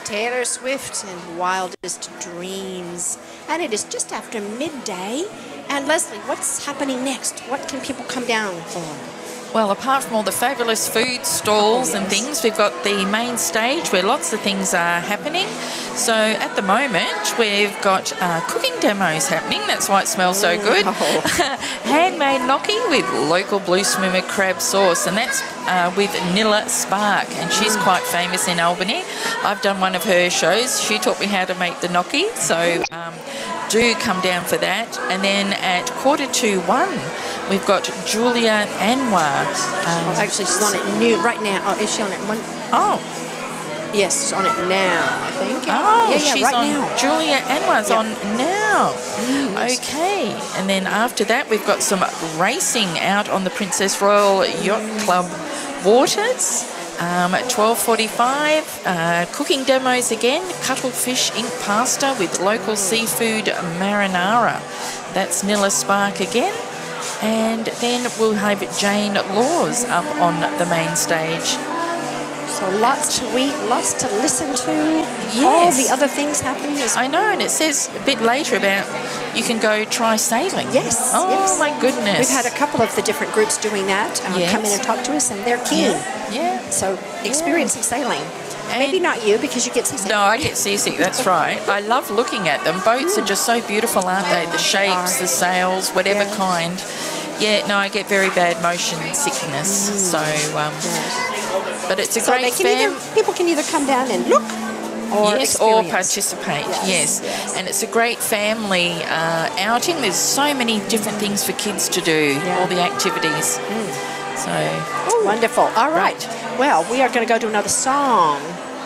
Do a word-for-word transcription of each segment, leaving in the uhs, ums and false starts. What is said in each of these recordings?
Taylor Swift and Wildest Dreams. And it is just after midday. And Leslie, what's happening next? What can people come down for? Well, apart from all the fabulous food stalls oh, yes. and things, we've got the main stage where lots of things are happening. So at the moment, we've got uh, cooking demos happening. That's why it smells so good. Oh. Handmade gnocchi with local blue swimmer crab sauce, and that's uh, with Nilla Spark, and she's mm. quite famous in Albany. I've done one of her shows. She taught me how to make the gnocchi, so um, do come down for that. And then at quarter to one, we've got Julia Anwar. Um, oh, actually, she's on it new right now. Oh, is she on it? One? Oh. Yes, she's on it now, I think. Oh, yeah, yeah, she's right on. now. Julia Anwar's yeah. on now. Mm, yes. Okay. And then after that, we've got some racing out on the Princess Royal Yacht Club waters. Um, at twelve forty-five, uh, cooking demos again, cuttlefish ink pasta with local seafood marinara. That's Nilla Spark again. And then we'll have Jane Laws up on the main stage. So lots to eat, lots to listen to. Yes. All the other things happening. As I know, and it says a bit later about you can go try sailing. Yes. Oh, yes. my goodness. We've had a couple of the different groups doing that uh, yes. come in and talk to us, and they're keen. Yeah. yeah. So experiencing yeah. sailing. And Maybe not you, because you get seasick. No, I get seasick, that's right. I love looking at them. Boats mm. are just so beautiful, aren't they? The shapes, the sails, whatever yeah. kind. Yeah, no, I get very bad motion sickness. Mm. So, um, yes. but it's a so great fam- either, people can either come down and look or yes, experience. or participate, yes. yes. yes. And it's a great family uh, outing. There's so many different things for kids to do, yeah. all the activities. Mm. So, Ooh, wonderful. All right. right. Well, we are going to go to another song.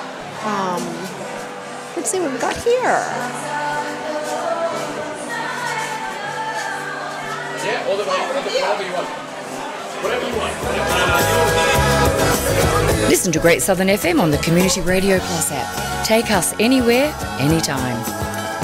Um, let's see what we got here. Yeah, all the way, whatever you want. Whatever you want. Listen to Great Southern F M on the Community Radio Plus app. Take us anywhere, anytime.